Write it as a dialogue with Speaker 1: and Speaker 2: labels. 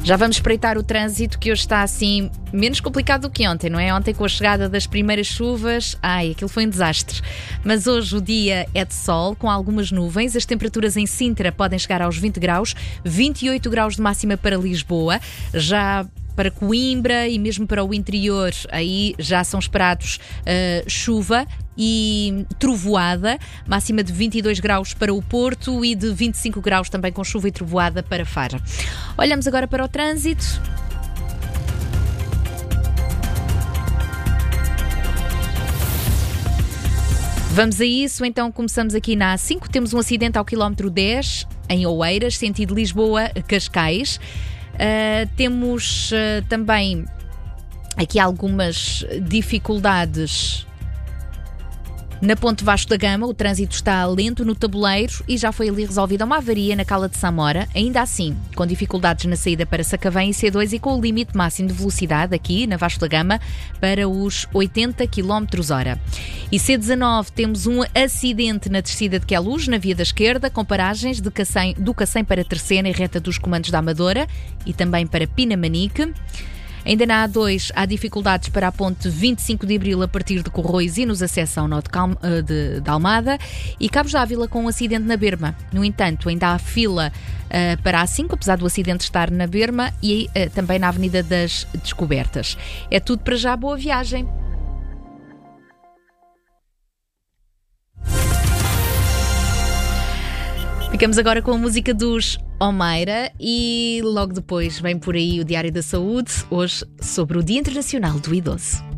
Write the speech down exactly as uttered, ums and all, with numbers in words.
Speaker 1: Já vamos espreitar o trânsito, que hoje está assim menos complicado do que ontem, não é? Ontem, com a chegada das primeiras chuvas, ai, aquilo foi um desastre. Mas hoje o dia é de sol, com algumas nuvens. As temperaturas em Sintra podem chegar aos vinte graus, vinte e oito graus de máxima para Lisboa. Já para Coimbra e mesmo para o interior, aí já são esperados uh, chuva e trovoada, máxima de vinte e dois graus para o Porto e de vinte e cinco graus também com chuva e trovoada para Faro. Olhamos agora para o trânsito. Vamos a isso, então começamos aqui na A cinco. Temos um acidente ao quilómetro dez, em Oeiras, sentido Lisboa-Cascais. Uh, temos uh, também aqui algumas dificuldades na Ponte Vasco da Gama. O trânsito está lento no tabuleiro e já foi ali resolvida uma avaria na Cala de Samora. Ainda assim, com dificuldades na saída para Sacavém e C dois e com o limite máximo de velocidade aqui na Vasco da Gama para os oitenta quilómetros hora. E C dezanove, temos um acidente na descida de Queluz, na via da esquerda, com paragens de Cacém, do Cacém para Terceira e reta dos comandos da Amadora e também para Pinamanique. Ainda na A dois há dificuldades para a ponte vinte e cinco de Abril a partir de Corroios e nos acessos ao nó de, Calma, de, de Almada, e Cabos de Ávila com um acidente na Berma. No entanto, ainda há fila uh, para a A cinco, apesar do acidente estar na Berma e uh, também na Avenida das Descobertas. É tudo para já, boa viagem! Ficamos agora com a música dos Omeira e logo depois vem por aí o Diário da Saúde, hoje sobre o Dia Internacional do Idoso.